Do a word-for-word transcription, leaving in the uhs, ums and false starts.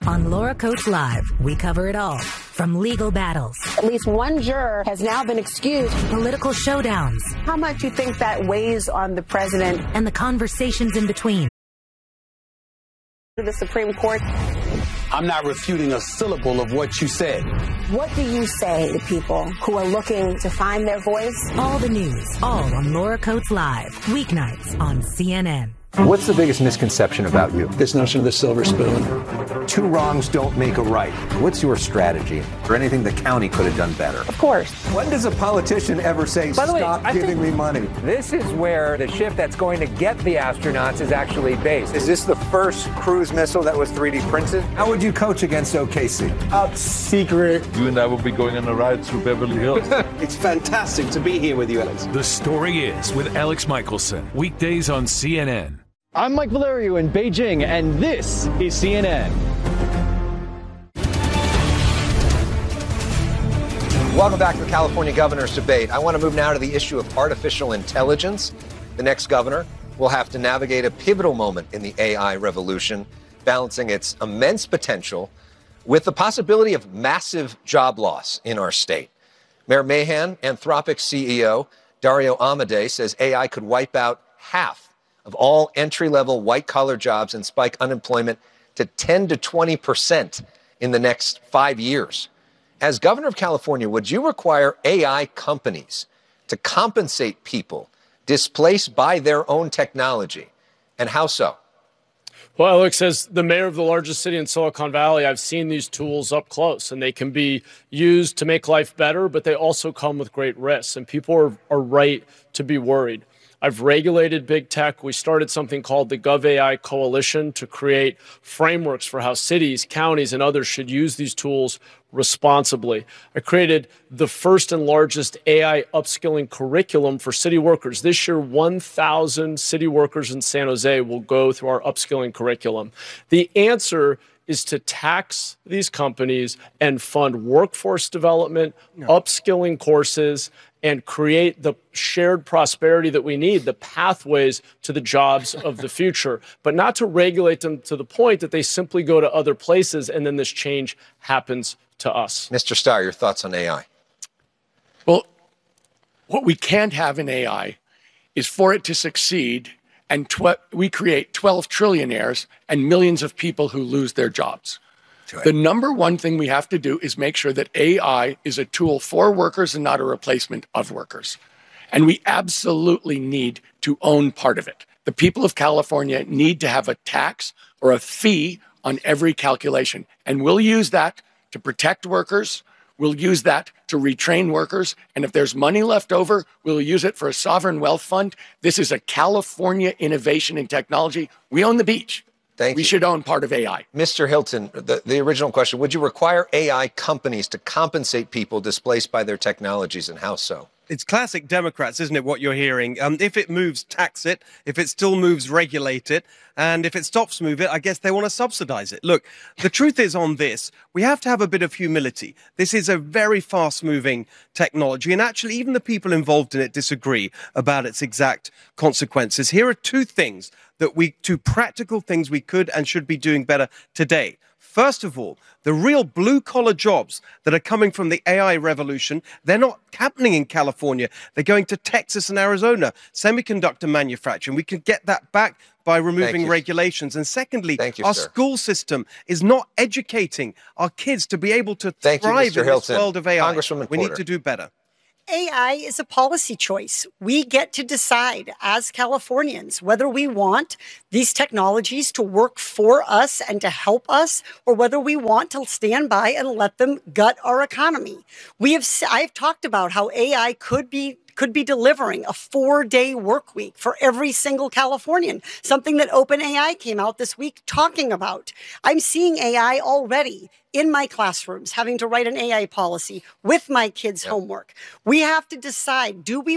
On Laura Coates Live, we cover it all. From legal battles. At least one juror has now been excused. Political showdowns. How much do you think that weighs on the president? And the conversations in between. The Supreme Court. I'm not refuting a syllable of what you said. What do you say to people who are looking to find their voice? All the news, all on Laura Coates Live. Weeknights on C N N. What's the biggest misconception about you? This notion of the silver spoon. Two wrongs don't make a right. What's your strategy? Or anything the county could have done better? Of course. When does a politician ever say, By the way, stop I giving think me money? This is where the ship that's going to get the astronauts is actually based. Is this the first cruise missile that was three D printed? How would you coach against O K C? Top secret. You and I will be going on a ride through Beverly Hills. It's fantastic to be here with you, Alex. The Story Is with Alex Michelson. Weekdays on C N N. I'm Mike Valerio in Beijing, and this is C N N. Welcome back to the California governor's debate. I want to move now to the issue of artificial intelligence. The next governor will have to navigate a pivotal moment in the A I revolution, balancing its immense potential with the possibility of massive job loss in our state. Mayor Mahan, Anthropic C E O Dario Amodei says A I could wipe out half of all entry-level white-collar jobs and spike unemployment to ten to twenty percent in the next five years. As governor of California, would you require A I companies to compensate people displaced by their own technology? And how so? Well, Alex, as the mayor of the largest city in Silicon Valley, I've seen these tools up close, and they can be used to make life better, but they also come with great risks, and people are, are right to be worried. I've regulated big tech. We started something called the GovAI Coalition to create frameworks for how cities, counties, and others should use these tools responsibly. I created the first and largest A I upskilling curriculum for city workers. This year, one thousand city workers in San Jose will go through our upskilling curriculum. The answer is to tax these companies and fund workforce development, no. upskilling courses, and create the shared prosperity that we need, the pathways to the jobs of the future, but not to regulate them to the point that they simply go to other places and then this change happens to us. Mister Steyer, your thoughts on A I? Well, what we can't have in A I is for it to succeed and tw- we create twelve trillionaires and millions of people who lose their jobs. The number one thing we have to do is make sure that A I is a tool for workers and not a replacement of workers. And we absolutely need to own part of it. The people of California need to have a tax or a fee on every calculation. And we'll use that to protect workers. We'll use that to retrain workers. And if there's money left over, we'll use it for a sovereign wealth fund. This is a California innovation in technology. We own the beach. Thank we you. should own part of A I. Mister Hilton, the, the original question, would you require A I companies to compensate people displaced by their technologies, and how so? It's classic Democrats, isn't it, what you're hearing? Um, if it moves, tax it. If it still moves, regulate it. And if it stops moving, I guess they want to subsidize it. Look, the truth is on this, we have to have a bit of humility. This is a very fast-moving technology, and actually even the people involved in it disagree about its exact consequences. Here are two things that we, two practical things we could and should be doing better today. First of all, the real blue-collar jobs that are coming from the A I revolution, they're not happening in California. They're going to Texas and Arizona, semiconductor manufacturing. We can get that back by removing regulations. And secondly, you, our sir. school system is not educating our kids to be able to Thank you, thrive Mister in Hilton. this world of A I. Congresswoman We Porter. need to do better. A I is a policy choice. We get to decide as Californians whether we want these technologies to work for us and to help us, or whether we want to stand by and let them gut our economy. We have, I've talked about how A I could be could be delivering a four-day work week for every single Californian, something that OpenAI came out this week talking about. I'm seeing A I already in my classrooms, having to write an A I policy with my kids' yep. homework. We have to decide, do we